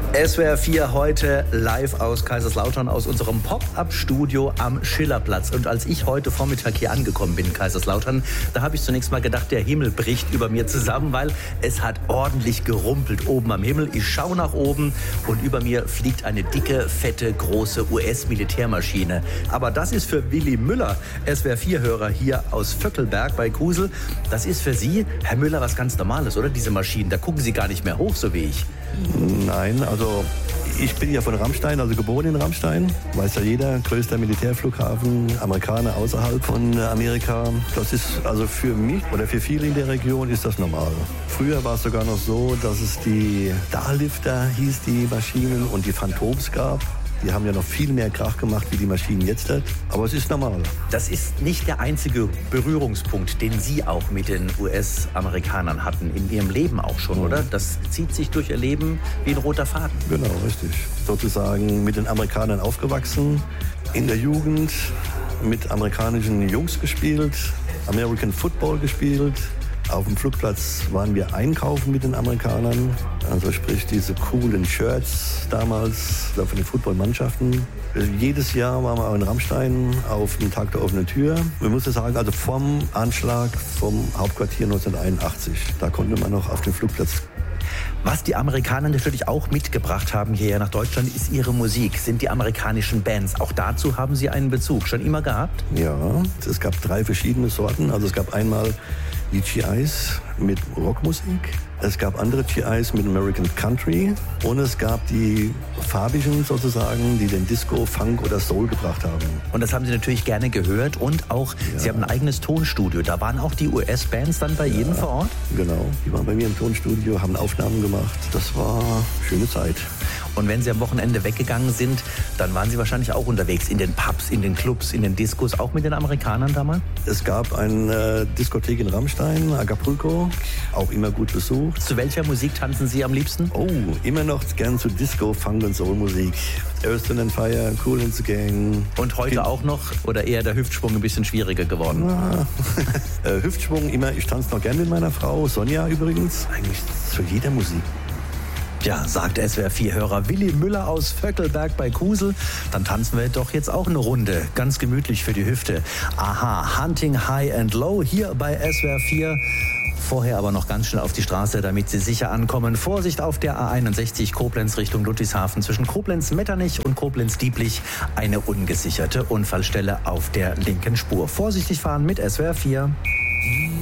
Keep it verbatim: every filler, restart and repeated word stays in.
S W R vier heute live aus Kaiserslautern, aus unserem Pop-Up-Studio am Schillerplatz. Und als ich heute Vormittag hier angekommen bin in Kaiserslautern, da habe ich zunächst mal gedacht, der Himmel bricht über mir zusammen, weil es hat ordentlich gerumpelt oben am Himmel. Ich schaue nach oben und über mir fliegt eine dicke, fette, große U S-Militärmaschine. Aber das ist für Willi Müller, S W R vier-Hörer hier aus Vöckelberg bei Kusel, das ist für Sie, Herr Müller, was ganz Normales, oder? Diese Maschinen, da gucken Sie gar nicht mehr hoch, so wie ich. Nein, also ich bin ja von Rammstein, also geboren in Rammstein. Weiß ja jeder, größter Militärflughafen, Amerikaner außerhalb von Amerika. Das ist also für mich oder für viele in der Region ist das normal. Früher war es sogar noch so, dass es die Starlifter hieß, die Maschinen, und die Phantoms gab. Die haben ja noch viel mehr Krach gemacht, wie die Maschinen jetzt hat. Aber es ist normal. Das ist nicht der einzige Berührungspunkt, den Sie auch mit den U S-Amerikanern hatten. In Ihrem Leben auch schon, mhm. oder? Das zieht sich durch Ihr Leben wie ein roter Faden. Genau, richtig. Sozusagen mit den Amerikanern aufgewachsen, in der Jugend mit amerikanischen Jungs gespielt, American Football gespielt. Auf dem Flugplatz waren wir einkaufen mit den Amerikanern, also sprich diese coolen Shirts damals von den Footballmannschaften. Jedes Jahr waren wir auch in Rammstein auf dem Tag der offenen Tür. Wir müssen sagen, also vom Anschlag vom Hauptquartier neunzehnhunderteinundachtzig, da konnte man noch auf den Flugplatz. Was die Amerikaner natürlich auch mitgebracht haben hierher nach Deutschland, ist ihre Musik, sind die amerikanischen Bands. Auch dazu haben Sie einen Bezug schon immer gehabt? Ja, es gab drei verschiedene Sorten. Also es gab einmal die G Is mit Rockmusik, es gab andere G Is mit American Country und es gab die farbigen sozusagen, die den Disco, Funk oder Soul gebracht haben. Und das haben Sie natürlich gerne gehört und auch, ja. Sie haben ein eigenes Tonstudio. Da waren auch die U S-Bands dann bei ja, Ihnen vor Ort? Genau, die waren bei mir im Tonstudio, haben Aufnahmen gemacht. Das war eine schöne Zeit. Und wenn Sie am Wochenende weggegangen sind, dann waren Sie wahrscheinlich auch unterwegs in den Pubs, in den Clubs, in den Diskos, auch mit den Amerikanern damals? Es gab eine Diskothek in Rammstein, Acapulco, auch immer gut besucht. Zu welcher Musik tanzen Sie am liebsten? Oh, immer noch gern zu Disco, Funk und Soul Musik. Earth, Wind and Fire, Kool and the Gang. Und heute Kind. Auch noch? Oder eher der Hüftsprung ein bisschen schwieriger geworden? Ja. Hüftsprung immer, ich tanze noch gern mit meiner Frau, Sonja übrigens, eigentlich zu jeder Musik. Ja, sagt S W R vier-Hörer Willi Müller aus Vöckelberg bei Kusel. Dann tanzen wir doch jetzt auch eine Runde. Ganz gemütlich für die Hüfte. Aha, Hunting High and Low hier bei S W R vier. Vorher aber noch ganz schnell auf die Straße, damit Sie sicher ankommen. Vorsicht auf der A einundsechzig Koblenz Richtung Ludwigshafen. Zwischen Koblenz-Metternich und Koblenz-Dieblich eine ungesicherte Unfallstelle auf der linken Spur. Vorsichtig fahren mit S W R vier.